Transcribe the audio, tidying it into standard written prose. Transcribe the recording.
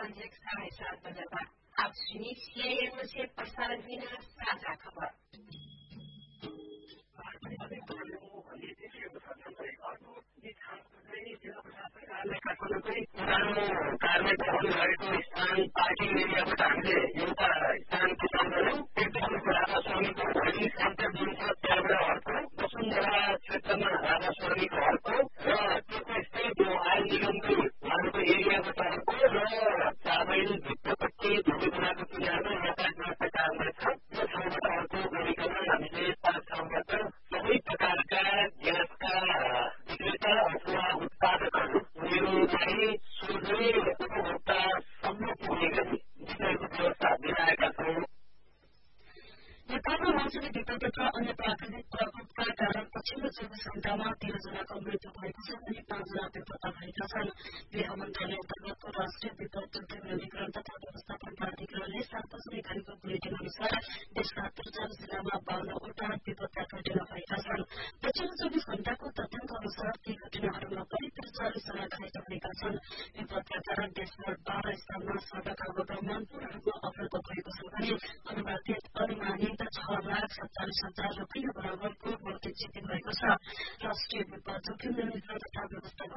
संझिक 7:30 बजे बाद आप सुनिए सीआईएन से प्रसारण हुन साझा खबर। कार्य भवन भएको स्थान पार्किङ एरियाबाट हामीले एउटा स्थान किसान गऱ्यौं। त्यसपछि राधास्वामीको भोलि सेन्टर जुन छ त्यहाँबाट अर्को वसुन्धरा क्षेत्रमा राधास्वामीको अर्को र त्यसपछि त्यो आयल निगमको उहाँहरूको एरियाबाट अर्को र चाबैल भित्रपट्टि धुलीखोलाको किनारमा यातायात व्यवस्था कारणले छ त्यो ठाउँबाट अर्को गरिकन हामीले 5 ठाउँबाट सबै प्रकारका ग्यासका विक्रेता अथवा उत्पादकहरू उनीहरूलाई सोझै उपभोक्तासम्म पुग्ने गरी वितरणको व्यवस्था मिलाएका छौं। नेपालमा मौसमी विपद तथा अन्य प्राकृतिक प्रकोपका कारण पछिल्लो 24 घण्टामा 13 जनाको मृत्यु भएको छ भने 5 जना बेपत्ता भएका छन्। गृह मन्त्रालय अन्तर्गतको राष्ट्रिय विपद जोखिम न्यूनीकरण तथा व्यवस्थापन प्राधिकरणले सार्वजनिक गरेको बुलेटिन अनुसार देशका 43 जिल्लामा 52वटा विपदका घटना भएका छन्। पछिल्लो 24 घण्टाको तथ्याङ्क अनुसार ती घटनाहरूमा करिब 43 जना घाइते भएका छन्। विपदका कारण देशभर 12 स्थानमा सड़क आवागमन पूर्ण अवरुद्ध भएको छ भने अनुमानित 6,47,000 रुपियाँ बराबरको भौतिक क्षति भएको छ। राष्ट्रिय विपद जोखिम न्यूनीकरण तथा व्यवस्थापन